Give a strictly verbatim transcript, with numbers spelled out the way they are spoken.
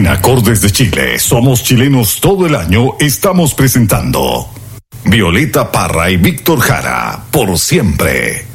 Acordes de Chile, somos chilenos todo el año, estamos presentando Violeta Parra y Víctor Jara, por siempre.